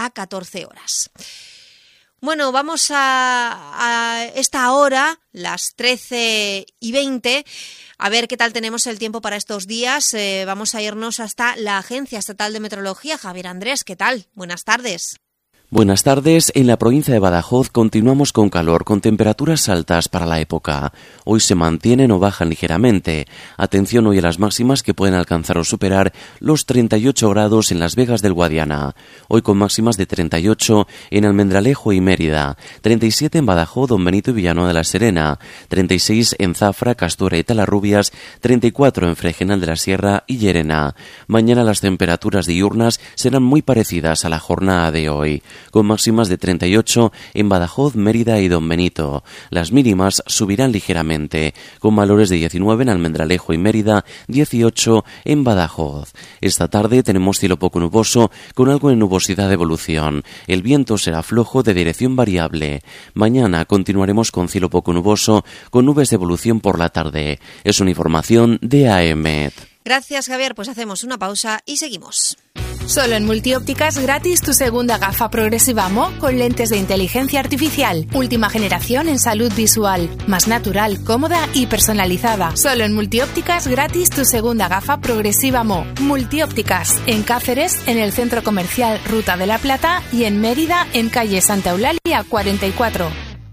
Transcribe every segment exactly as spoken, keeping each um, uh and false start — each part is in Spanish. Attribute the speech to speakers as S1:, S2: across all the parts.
S1: a catorce horas. Bueno, vamos a, a esta hora, las trece y veinte, a ver qué tal tenemos el tiempo para estos días. Eh, vamos a irnos hasta la Agencia Estatal de Meteorología. Javier Andrés, ¿qué tal? Buenas tardes.
S2: Buenas tardes. En la provincia de Badajoz continuamos con calor, con temperaturas altas para la época. Hoy se mantienen o bajan ligeramente. Atención hoy a las máximas que pueden alcanzar o superar los treinta y ocho grados en Las Vegas del Guadiana. Hoy con máximas de treinta y ocho en Almendralejo y Mérida, treinta y siete en Badajoz, Don Benito y Villanueva de la Serena, treinta y seis en Zafra, Castora y Talarrubias, treinta y cuatro en Fregenal de la Sierra y Llerena. Mañana las temperaturas diurnas serán muy parecidas a la jornada de hoy, con máximas de treinta y ocho en Badajoz, Mérida y Don Benito. Las mínimas subirán ligeramente, con valores de diecinueve en Almendralejo y Mérida, dieciocho en Badajoz. Esta tarde tenemos cielo poco nuboso, con algo de nubosidad de evolución. El viento será flojo de dirección variable. Mañana continuaremos con cielo poco nuboso, con nubes de evolución por la tarde. Es una información de AEMET.
S1: Gracias, Javier. Pues hacemos una pausa y seguimos.
S3: Solo en Multiópticas gratis tu segunda gafa progresiva M O con lentes de inteligencia artificial. Última generación en salud visual. Más natural, cómoda y personalizada. Solo en Multiópticas gratis tu segunda gafa progresiva M O. Multiópticas en Cáceres, en el Centro Comercial Ruta de la Plata, y en Mérida, en calle Santa Eulalia cuarenta y cuatro.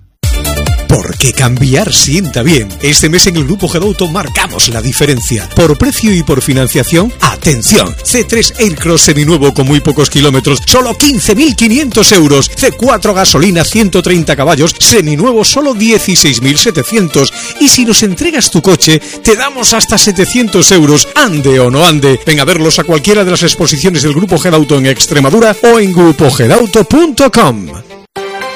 S4: Porque cambiar sienta bien. Este mes en el Grupo Gedauto marcamos la diferencia. Por precio y por financiación, ¡atención! C tres Aircross seminuevo con muy pocos kilómetros, solo quince mil quinientos euros. C cuatro gasolina ciento treinta caballos, seminuevo, solo dieciséis mil setecientos. Y si nos entregas tu coche, te damos hasta setecientos euros. Ande o no ande. Ven a verlos a cualquiera de las exposiciones del Grupo Gedauto en Extremadura o en grupo gedauto punto com.